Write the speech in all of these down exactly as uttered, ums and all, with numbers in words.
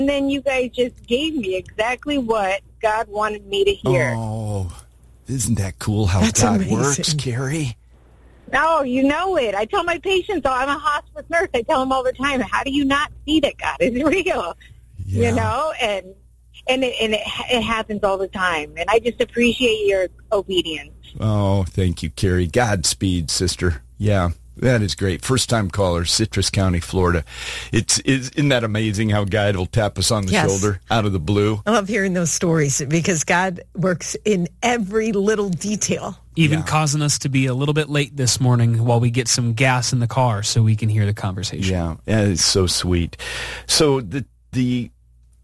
And then you guys just gave me exactly what God wanted me to hear. Oh, isn't that cool how That's God amazing. works, Carrie? No, you know it. I tell my patients, oh, I'm a hospice nurse. I tell them all the time, how do you not see that God is real? Yeah. You know, and and it, and it, it happens all the time. And I just appreciate your obedience. Oh, thank you, Carrie. Godspeed, sister. Yeah, that is great. First-time caller, Citrus County, Florida. It's, it's Isn't that amazing how God will tap us on the Yes. shoulder out of the blue? I love hearing those stories because God works in every little detail. Even Yeah. causing us to be a little bit late this morning while we get some gas in the car so we can hear the conversation. Yeah, yeah, it's so sweet. So the the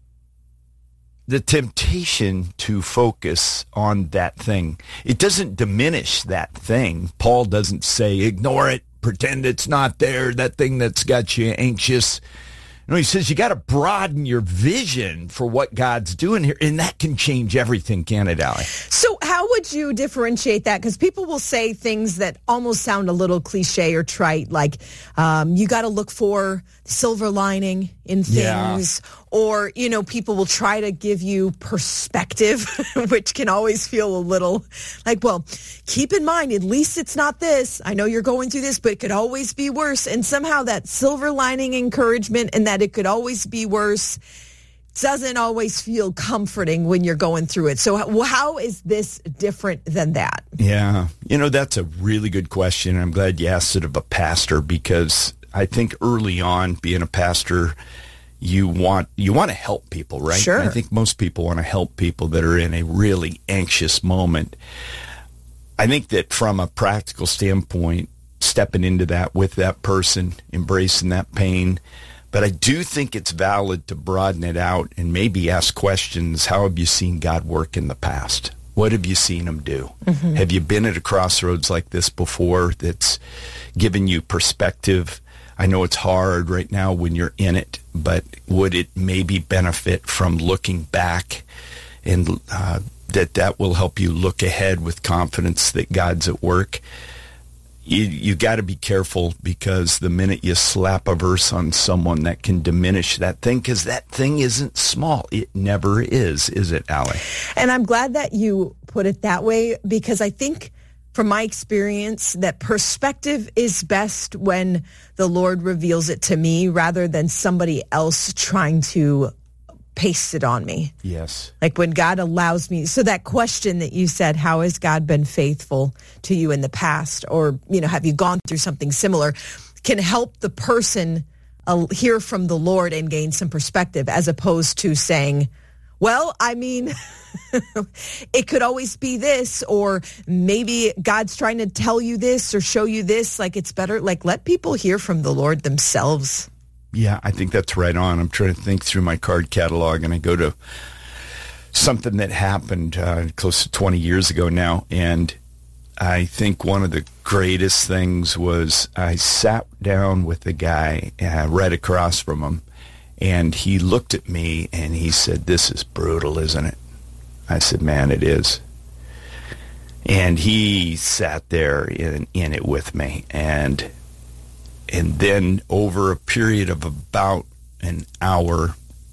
the temptation to focus on that thing, it doesn't diminish that thing. Paul doesn't say, ignore it, pretend it's not there, that thing that's got you anxious. No, he says you got to broaden your vision for what God's doing here, and that can change everything, can it, Allie? So how would you differentiate that? Because people will say things that almost sound a little cliche or trite, like um, you got to look for the silver lining in things. Yeah. Or, you know, people will try to give you perspective, which can always feel a little like, well, keep in mind, at least it's not this. I know you're going through this, but it could always be worse. And somehow that silver lining encouragement and that it could always be worse doesn't always feel comforting when you're going through it. So how, how is this different than that? Yeah. You know, that's a really good question. I'm glad you asked it of a pastor, because I think early on, being a pastor, you want you want to help people, right? Sure. I think most people want to help people that are in a really anxious moment. I think that from a practical standpoint, stepping into that with that person, embracing that pain, but I do think it's valid to broaden it out and maybe ask questions. How have you seen God work in the past? What have you seen him do? Mm-hmm. Have you been at a crossroads like this before that's given you perspective? I know it's hard right now when you're in it, but would it maybe benefit from looking back, and uh, that that will help you look ahead with confidence that God's at work? You you got to be careful, because the minute you slap a verse on someone, that can diminish that thing, because that thing isn't small. It never is, is it, Allie? And I'm glad that you put it that way, because I think from my experience that perspective is best when the Lord reveals it to me rather than somebody else trying to paste it on me. Yes. Like when God allows me. So that question that you said, how has God been faithful to you in the past? Or, you know, have you gone through something similar? Can help the person uh, hear from the Lord and gain some perspective, as opposed to saying, well, I mean, it could always be this, or maybe God's trying to tell you this or show you this. Like, it's better. Like, let people hear from the Lord themselves. Yeah, I think that's right on. I'm trying to think through my card catalog, and I go to something that happened uh, close to twenty years ago now. And I think one of the greatest things was I sat down with the guy uh, right across from him, and he looked at me and he said, "This is brutal, isn't it?" I said, "Man, it is." And he sat there in, in it with me. And and then over a period of about an hour,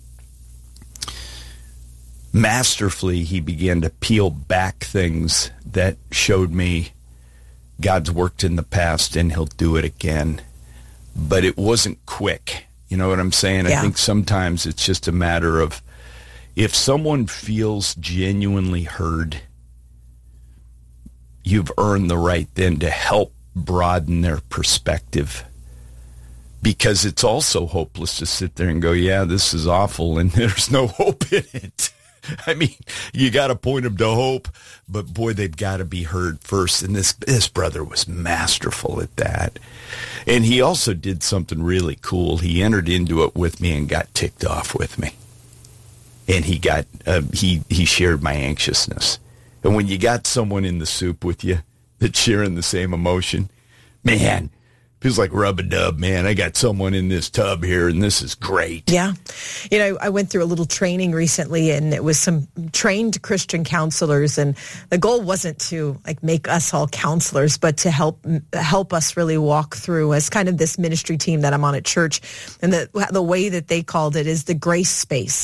masterfully, he began to peel back things that showed me God's worked in the past and he'll do it again. But it wasn't quick. You know what I'm saying? Yeah. I think sometimes it's just a matter of, if someone feels genuinely heard, you've earned the right then to help broaden their perspective. Because it's also hopeless to sit there and go, yeah, this is awful, and there's no hope in it. I mean, you got to point them to hope, but boy, they've got to be heard first. And this this brother was masterful at that. And he also did something really cool. He entered into it with me and got ticked off with me. And he got uh, he he shared my anxiousness. And when you got someone in the soup with you that's sharing the same emotion, man, Feels like rub-a-dub, man. I got someone in this tub here, and this is great. Yeah. You know, I went through a little training recently, and it was some trained Christian counselors, and the goal wasn't to, like, make us all counselors, but to help help us really walk through as kind of this ministry team that I'm on at church. And the, the way that they called it is the grace space.